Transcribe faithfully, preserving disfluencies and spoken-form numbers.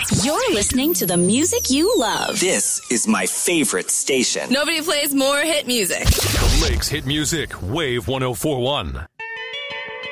You're listening to the music you love. This is my favorite station. Nobody plays more hit music. The Lakes Hit Music, Wave one oh four point one.